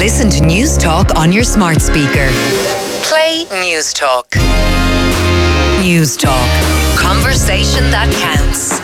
Listen to News Talk on your smart speaker. Play News Talk. News Talk. Conversation that counts.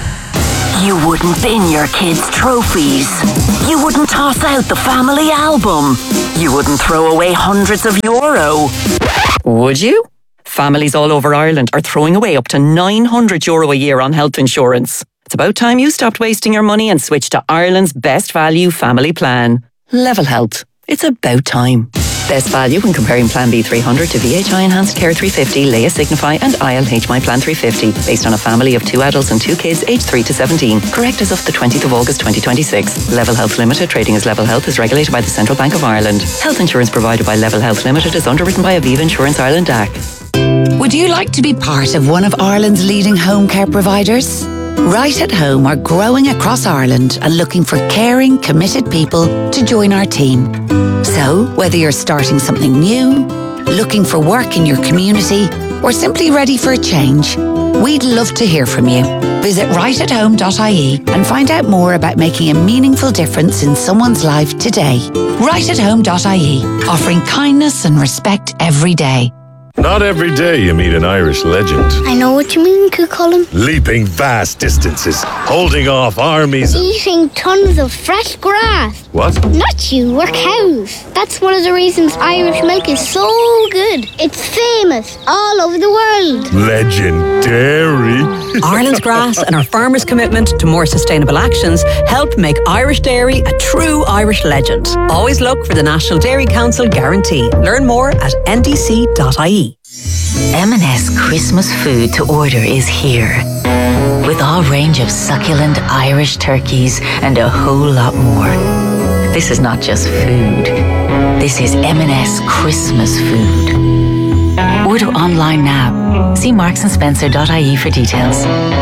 You wouldn't bin your kids' trophies. You wouldn't toss out the family album. You wouldn't throw away hundreds of euro. Would you? Families all over Ireland are throwing away up to €900 a year on health insurance. It's about time you stopped wasting your money and switched to Ireland's best value family plan. Level Health. It's about time. Best value when comparing Plan B 300 to VHI Enhanced Care 350, Leia Signify and ILH My Plan 350, based on a family of 2 adults and 2 kids aged 3 to 17. Correct as of the 20th of August 2026. Level Health Limited, trading as Level Health, is regulated by the Central Bank of Ireland. Health insurance provided by Level Health Limited is underwritten by Aviva Insurance Ireland DAC. Would you like to be part of one of Ireland's leading home care providers? Right at Home are growing across Ireland and looking for caring, committed people to join our team. So, whether you're starting something new, looking for work in your community, or simply ready for a change, we'd love to hear from you. Visit rightathome.ie and find out more about making a meaningful difference in someone's life today. Rightathome.ie, offering kindness and respect every day. Not every day you meet an Irish legend. I know what you mean, Cucullin. Leaping vast distances, holding off armies. Eating tons of fresh grass. What? Not you, we're cows. That's one of the reasons Irish milk is so good. It's famous all over the world. Legendary. Ireland's grass and our farmers' commitment to more sustainable actions help make Irish dairy a true Irish legend. Always look for the National Dairy Council guarantee. Learn more at ndc.ie. M&S Christmas food to order is here. With our range of succulent Irish turkeys and a whole lot more. This is not just food. This is M&S Christmas food. Order online now. See marksandspencer.ie for details.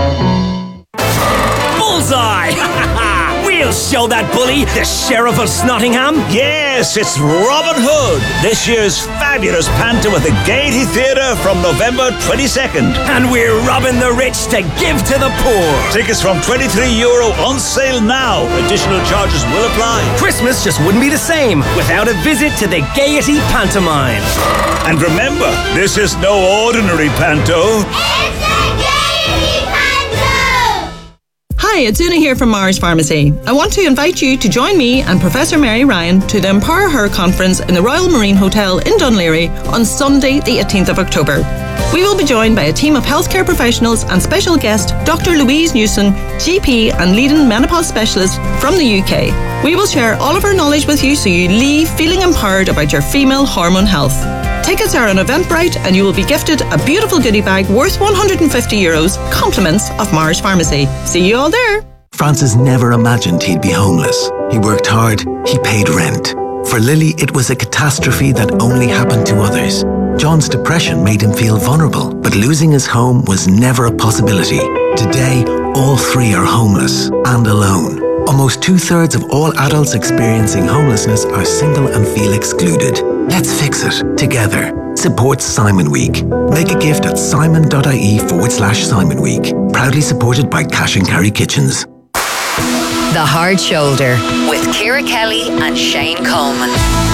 Bullseye! We'll show that bully, the Sheriff of Snottingham. Yes, it's Robin Hood, this year's fabulous panto at the Gaiety Theatre from November 22nd. And we're robbing the rich to give to the poor. Tickets from €23 on sale now. Additional charges will apply. Christmas just wouldn't be the same without a visit to the Gaiety Pantomime. And remember, this is no ordinary panto. It's a Gaiety Panto! Hi, it's Una here from Mars Pharmacy. I want to invite you to join me and Professor Mary Ryan to the Empower Her conference in the Royal Marine Hotel in Dunleary on Sunday the 18th of October. We will be joined by a team of healthcare professionals and special guest Dr. Louise Newson, GP and leading menopause specialist from the UK. We will share all of our knowledge with you so you leave feeling empowered about your female hormone health. Tickets are on Eventbrite and you will be gifted a beautiful goodie bag worth €150, compliments of Mars Pharmacy. See you all there. Francis never imagined he'd be homeless. He worked hard, he paid rent. For Lily, it was a catastrophe that only happened to others. John's depression made him feel vulnerable, but losing his home was never a possibility. Today, all 3 are homeless and alone. Almost 2/3 of all adults experiencing homelessness are single and feel excluded. Let's fix it together. Support Simon Week. Make a gift at simon.ie/Simon Week. Proudly supported by Cash and Carry Kitchens. The Hard Shoulder with Ciara Kelly and Shane Coleman.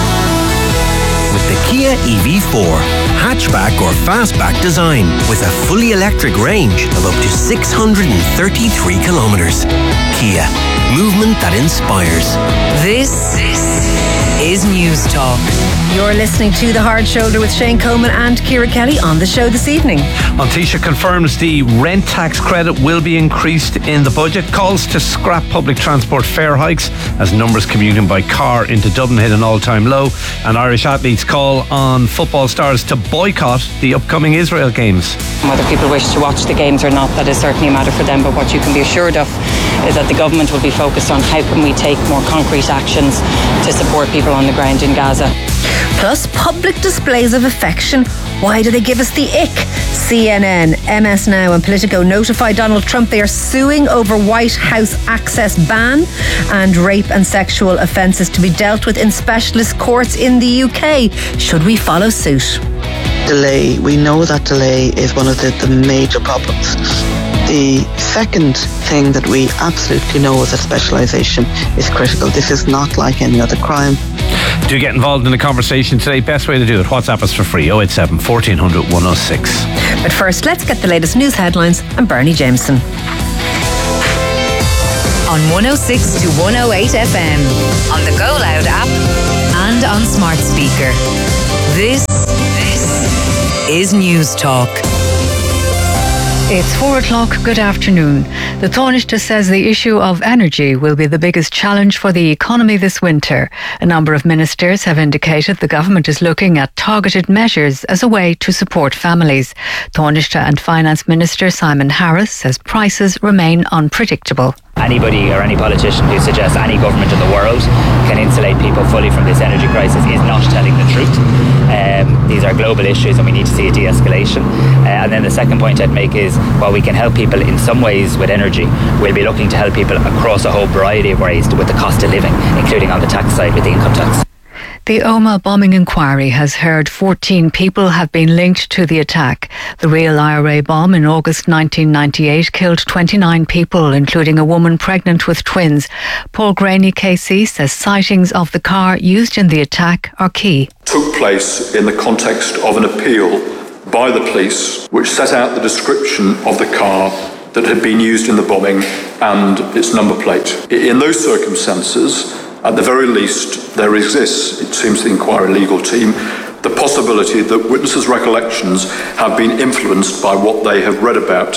With the Kia EV4, hatchback or fastback design with a fully electric range of up to 633 kilometres. Kia, movement that inspires. This is News Talk. You're listening to The Hard Shoulder with Shane Coleman and Ciara Kelly on the show this evening. Well, Taoiseach confirms the rent tax credit will be increased in the budget. Calls to scrap public transport fare hikes as numbers commuting by car into Dublin hit an all-time low. And Irish athletes call on football stars to boycott the upcoming Israel games. Whether people wish to watch the games or not, that is certainly a matter for them. But what you can be assured of is that the government will be focused on how can we take more concrete actions to support people on the ground in Gaza. Plus, public displays of affection. Why do they give us the ick? CNN, MS Now and Politico notify Donald Trump they are suing over White House access ban and rape and sexual offences to be dealt with in specialist courts in the UK. Should we follow suit? Delay. We know that delay is one of the major problems. The second thing that we absolutely know is that specialisation is critical. This is not like any other crime. Do get involved in the conversation today. Best way to do it, WhatsApp us for free, 087 1400 106. But first, let's get the latest news headlines. I'm Bernie Jameson. On 106 to 108 FM, on the Go Loud app, and on smart speaker. This is News Talk. It's 4 o'clock. Good afternoon. The Taoiseach says the issue of energy will be the biggest challenge for the economy this winter. A number of ministers have indicated the government is looking at targeted measures as a way to support families. Taoiseach and Finance Minister Simon Harris says prices remain unpredictable. Anybody or any politician who suggests any government in the world can insulate people fully from this energy crisis is not telling the truth. These are global issues and we need to see a de-escalation. And then the second point I'd make is, while we can help people in some ways with energy, we'll be looking to help people across a whole variety of ways with the cost of living, including on the tax side with the income tax. The Omagh bombing inquiry has heard 14 people have been linked to the attack. The real IRA bomb in August 1998 killed 29 people, including a woman pregnant with twins. Paul Graney KC says sightings of the car used in the attack are key. Took place in the context of an appeal by the police which set out the description of the car that had been used in the bombing and its number plate. In those circumstances, at the very least, there exists, it seems to the inquiry legal team, the possibility that witnesses' recollections have been influenced by what they have read about.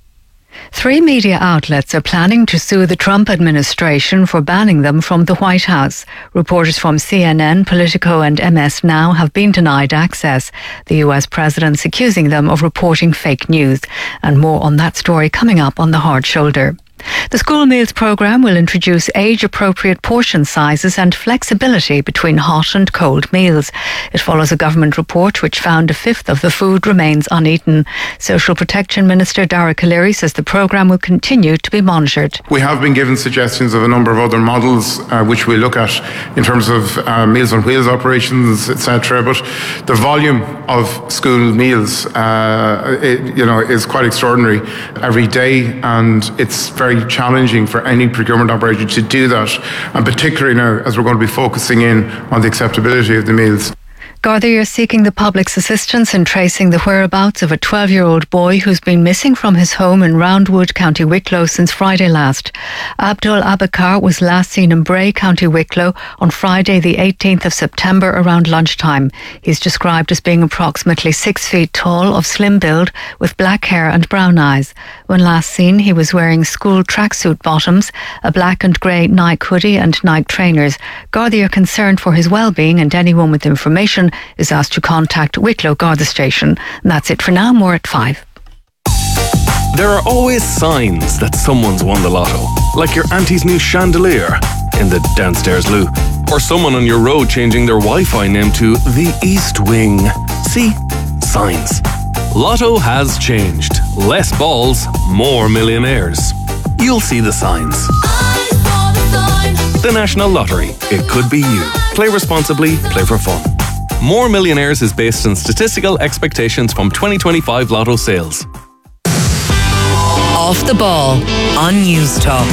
3 media outlets are planning to sue the Trump administration for banning them from the White House. Reporters from CNN, Politico and MS Now have been denied access. The US president's accusing them of reporting fake news. And more on that story coming up on The Hard Shoulder. The school meals programme will introduce age-appropriate portion sizes and flexibility between hot and cold meals. It follows a government report which found a fifth of the food remains uneaten. Social Protection Minister Dara Calleary says the programme will continue to be monitored. We have been given suggestions of a number of other models which we look at in terms of Meals on Wheels operations, etc. But the volume of school meals, is quite extraordinary every day, and it's very challenging for any procurement operator to do that, and particularly now as we're going to be focusing in on the acceptability of the meals. Gardaí are seeking the public's assistance in tracing the whereabouts of a 12-year-old boy who's been missing from his home in Roundwood, County Wicklow since Friday last. Abdul Abakar was last seen in Bray, County Wicklow on Friday the 18th of September around lunchtime. He's described as being approximately 6 feet tall, of slim build, with black hair and brown eyes. When last seen, he was wearing school tracksuit bottoms, a black and grey Nike hoodie and Nike trainers. Gardaí are concerned for his well-being, and anyone with information is asked to contact Wicklow Garda Station. And that's it for now. More at 5. There are always signs that someone's won the lotto, like your auntie's new chandelier in the downstairs loo, or someone on your road changing their Wi-Fi name to the East Wing. See? Signs. Lotto has changed. Less balls, more millionaires. You'll see the signs. The National Lottery. It could be you. Play responsibly, play for fun. More Millionaires is based on statistical expectations from 2025 Lotto sales. Off the Ball on News Talk.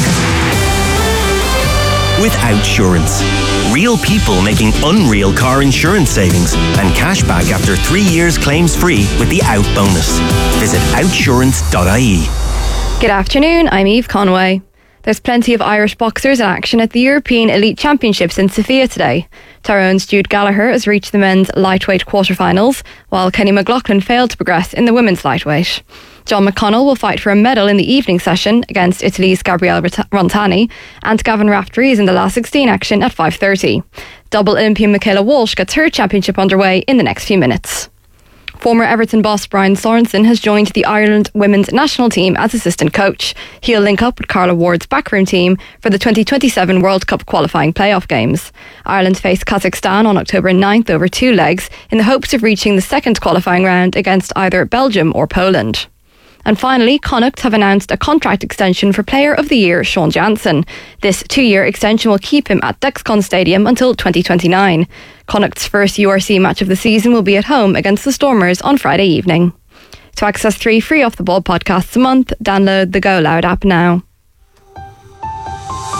With Outsurance. Real people making unreal car insurance savings and cash back after 3 years claims free with the Out bonus. Visit outsurance.ie. Good afternoon, I'm Eve Conway. There's plenty of Irish boxers in action at the European Elite Championships in Sofia today. Tyrone's Jude Gallagher has reached the men's lightweight quarterfinals, while Kenny McLaughlin failed to progress in the women's lightweight. John McConnell will fight for a medal in the evening session against Italy's Gabriele Rontani, and Gavin Raftery is in the last 16 action at 5:30. Double Olympian Michaela Walsh gets her championship underway in the next few minutes. Former Everton boss Brian Sorensen has joined the Ireland women's national team as assistant coach. He'll link up with Carla Ward's backroom team for the 2027 World Cup qualifying playoff games. Ireland face Kazakhstan on October 9th over 2 legs in the hopes of reaching the second qualifying round against either Belgium or Poland. And finally, Connacht have announced a contract extension for Player of the Year Sean Jansen. This 2-year extension will keep him at Dexcon Stadium until 2029. Connacht's first URC match of the season will be at home against the Stormers on Friday evening. To access 3 free Off the Ball podcasts a month, download the Go Loud app now.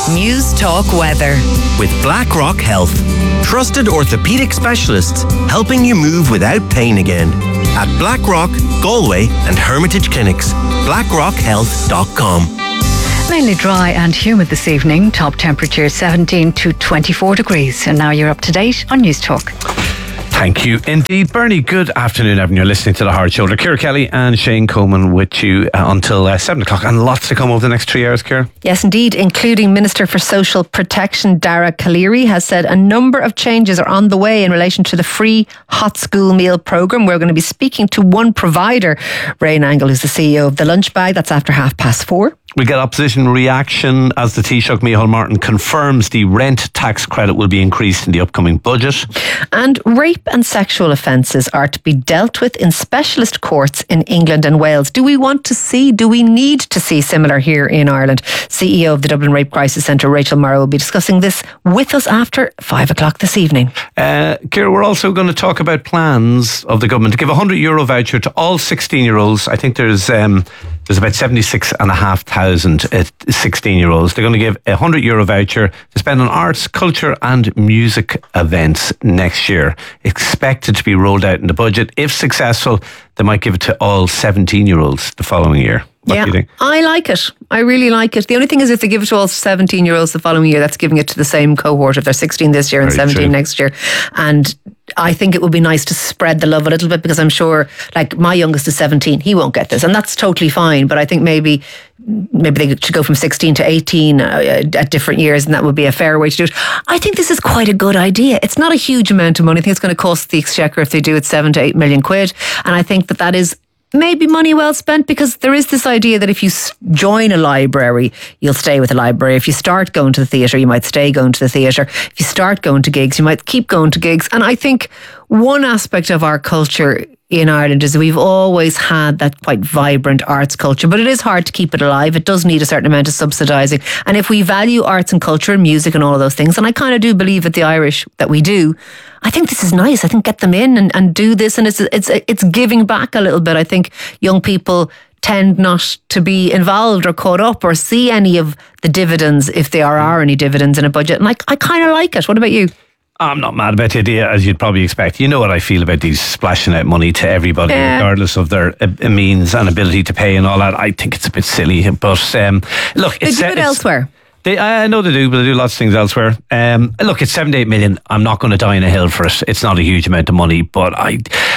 News Talk Weather. With BlackRock Health. Trusted orthopedic specialists helping you move without pain again. At BlackRock, Galway and Hermitage Clinics. BlackRockHealth.com. Mainly dry and humid this evening. Top temperature 17 to 24 degrees. And now you're up to date on News Talk. Thank you indeed, Bernie. Good afternoon, everyone. You're listening to The Hard Shoulder. Ciara Kelly and Shane Coleman with you until 7 o'clock, and lots to come over the next 3 hours, Ciara. Yes, indeed, including Minister for Social Protection Dara Calleary has said a number of changes are on the way in relation to the free hot school meal programme. We're going to be speaking to one provider, Ray Nangle, who's the CEO of the Lunch Bag. That's after 4:30. We get opposition reaction as the Taoiseach Micheál Martin confirms the rent tax credit will be increased in the upcoming budget. And rape and sexual offences are to be dealt with in specialist courts in England and Wales. Do we need to see similar here in Ireland? CEO of the Dublin Rape Crisis Centre, Rachel Morrow, will be discussing this with us after 5 o'clock this evening. Ciara, we're also going to talk about plans of the government to give a €100 voucher to all 16-year-olds. I think there's about 76,500 16-year-olds. They're going to give a €100 voucher to spend on arts, culture and music events next year. Expected to be rolled out in the budget. If successful, they might give it to all 17-year-olds the following year. What do you think? I like it. I really like it. The only thing is, if they give it to all 17-year-olds the following year, that's giving it to the same cohort if they're 16 this year and 17 next year. And I think it would be nice to spread the love a little bit, because I'm sure, like, my youngest is 17, he won't get this, and that's totally fine. But I think maybe they should go from 16 to 18 at different years, and that would be a fair way to do it. I think this is quite a good idea. It's not a huge amount of money. I think it's going to cost the Exchequer, if they do it, 7 to 8 million quid, and I think that is maybe money well spent, because there is this idea that if you join a library, you'll stay with the library. If you start going to the theatre, you might stay going to the theatre. If you start going to gigs, you might keep going to gigs. And I think one aspect of our culture in Ireland is we've always had that quite vibrant arts culture, but it is hard to keep it alive. It does need a certain amount of subsidising. And if we value arts and culture and music and all of those things, and I kind of do believe at the Irish that we do, I think this is nice. I think get them in and do this, and it's giving back a little bit. I think young people tend not to be involved or caught up or see any of the dividends, if there are any dividends in a budget. And I kind of like it. What about you? I'm not mad about the idea, as you'd probably expect. You know what I feel about these splashing out money to everybody, regardless of their means and ability to pay and all that. I think it's a bit silly. But look, they do it elsewhere. I know they do, but they do lots of things elsewhere. Look, it's 7 to 8 million. I'm not going to die in a hill for it. It's not a huge amount of money, but I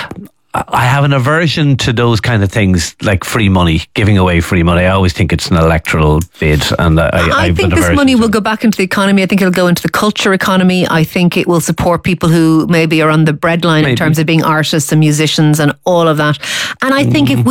have an aversion to those kind of things, like free money, giving away free money. I always think it's an electoral bid, and I think this money will go back into the economy. I think it'll go into the culture economy. I think it will support people who maybe are on the breadline in terms of being artists and musicians and all of that. And I think if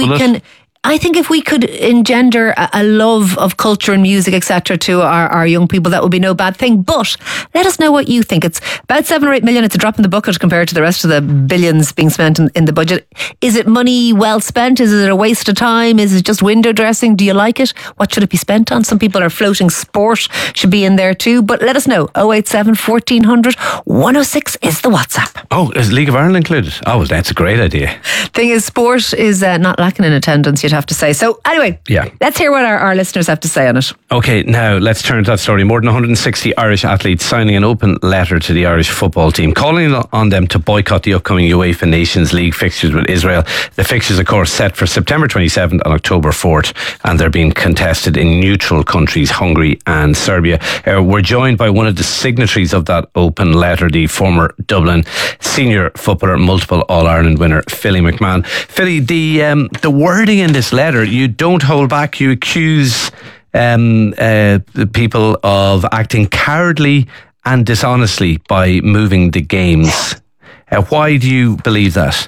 we could engender a love of culture and music, etc., to our young people, that would be no bad thing. But let us know what you think. It's about 7 or 8 million. It's a drop in the bucket compared to the rest of the billions being spent in the budget. Is it money well spent? Is it a waste of time? Is it just window dressing? Do you like it? What should it be spent on? Some people are floating sport should be in there too. But let us know. 087 1400 106 is the WhatsApp. Oh, is League of Ireland included? Oh, well, that's a great idea. Thing is, sport is not lacking in attendance, you'd have to say. So anyway, let's hear what our listeners have to say on it. Okay, now let's turn to that story. More than 160 Irish athletes signing an open letter to the Irish football team, calling on them to boycott the upcoming UEFA Nations League fixtures with Israel. The fixtures, of course, set for September 27th and October 4th, and they're being contested in neutral countries, Hungary and Serbia. We're joined by one of the signatories of that open letter, the former Dublin senior footballer, multiple All-Ireland winner, Philly McMahon. Philly, the wording in this letter, you don't hold back. You accuse the people of acting cowardly and dishonestly by moving the games. Why do you believe that?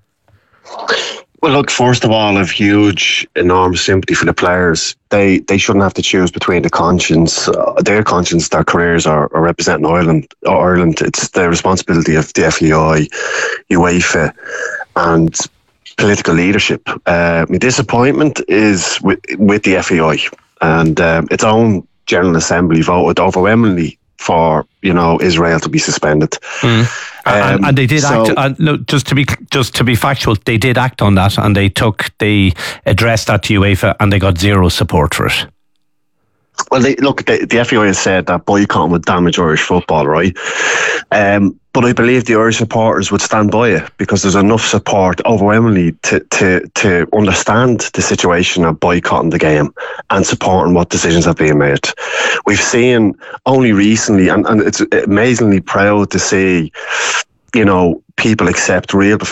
Well, look, first of all, I have huge, enormous sympathy for the players. They shouldn't have to choose between their conscience, their careers, or representing Ireland. It's the responsibility of the FAI, UEFA, and political leadership. My disappointment is with the FAI, and its own General Assembly voted overwhelmingly for Israel to be suspended. And they did act. No, just to be factual, they did act on that, and they addressed that to UEFA, and they got zero support for it. Well, the FAI has said that boycotting would damage Irish football, right? But I believe the Irish supporters would stand by it because there's enough support overwhelmingly to understand the situation of boycotting the game and supporting what decisions have been made. We've seen only recently, and it's amazingly proud to see, people accept real